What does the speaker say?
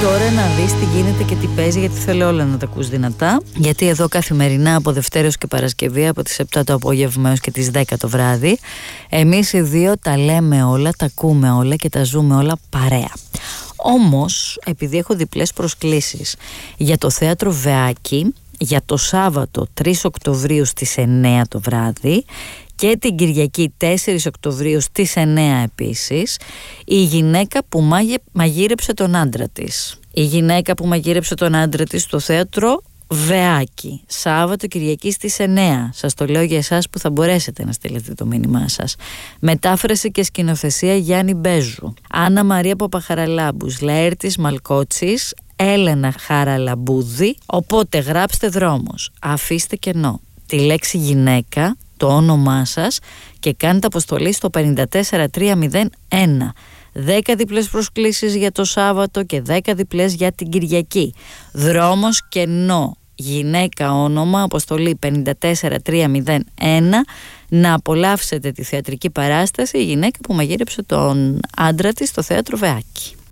ώρα να δεις τι γίνεται και τι παίζει, γιατί θέλω όλα να τα ακούς δυνατά. Γιατί εδώ καθημερινά από Δευτέρα και Παρασκευή, από τις 7 το απόγευμα έως και τις 10 το βράδυ, εμείς οι δύο τα λέμε όλα, τα ακούμε όλα και τα ζούμε όλα παρέα. Όμως, επειδή έχω διπλές προσκλήσεις για το θέατρο Βεάκη για το Σάββατο 3 Οκτωβρίου στις 9 το βράδυ και την Κυριακή 4 Οκτωβρίου στις 9 επίσης, η γυναίκα που μαγείρεψε τον άντρα της. Η γυναίκα που μαγείρεψε τον άντρα της στο θέατρο Βεάκη, Σάββατο Κυριακή στις 9. Σας το λέω για εσάς που θα μπορέσετε να στείλετε το μήνυμά σας. Μετάφραση και σκηνοθεσία Γιάννη Μπέζου, Άννα Μαρία Παπαχαραλάμπους, Λαέρτης Μαλκότσης, Έλενα Χαραλαμπούδη. Οπότε γράψτε δρόμος, αφήστε κενό, τη λέξη γυναίκα, το όνομά σας και κάντε αποστολή στο 54301. 10 διπλές προσκλήσεις για το Σάββατο και 10 διπλές για την Κυριακή. Δρόμος κενό, γυναίκα όνομα, αποστολή 54301. Να απολαύσετε τη θεατρική παράσταση «Η γυναίκα που μαγείρεψε τον άντρα της» στο θέατρο Βεάκη.